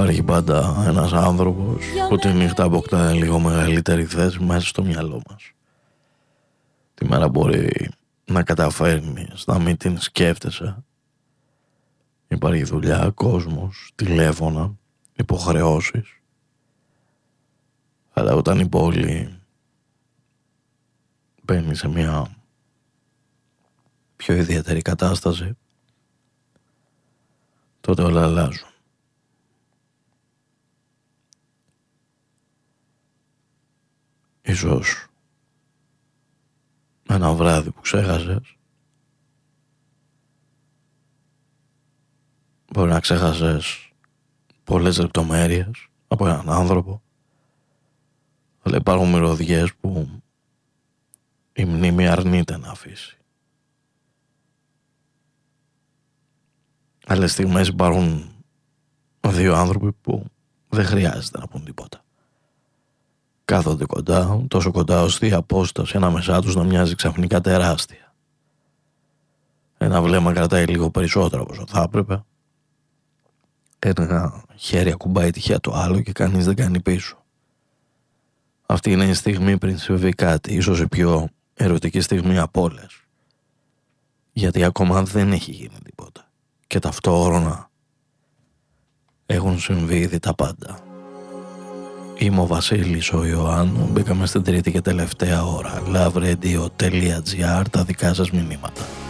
Υπάρχει πάντα ένας άνθρωπος που τη νύχτα αποκτά λίγο μεγαλύτερη θέση μέσα στο μυαλό μας. Τη μέρα μπορεί να καταφέρνεις να μην την σκέφτεσαι. Υπάρχει δουλειά, κόσμος, τηλέφωνα, υποχρεώσεις. Αλλά όταν η πόλη μπαίνει σε μια πιο ιδιαίτερη κατάσταση, τότε όλα αλλάζουν. Ίσως ένα βράδυ που ξέχασες, μπορεί να ξέχασες πολλές λεπτομέρειες από έναν άνθρωπο, αλλά υπάρχουν μυρωδιές που η μνήμη αρνείται να αφήσει. Άλλες στιγμές υπάρχουν δύο άνθρωποι που δεν χρειάζεται να πούν τίποτα. Κάθονται κοντά, τόσο κοντά ώστε η απόσταση ανάμεσά τους να μοιάζει ξαφνικά τεράστια. Ένα βλέμμα κρατάει λίγο περισσότερο από όσο θα έπρεπε. Ένα χέρι ακουμπάει τυχαία το άλλο και κανείς δεν κάνει πίσω. Αυτή είναι η στιγμή πριν συμβεί κάτι, ίσως η πιο ερωτική στιγμή από όλες. Γιατί ακόμα δεν έχει γίνει τίποτα. Και ταυτόχρονα έχουν συμβεί ήδη τα πάντα. Είμαι ο Βασίλης ο Ιωάννου, μπήκαμε στην τρίτη και τελευταία ώρα. Lovrradio.gr, τα δικά σας μηνύματα.